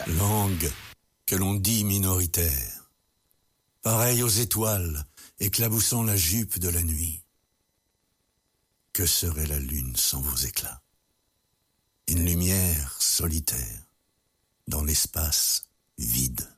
Langue que l'on dit minoritaire, pareille aux étoiles éclaboussant la jupe de la nuit. Que serait la lune sans vos éclats? Une lumière solitaire dans l'espace vide.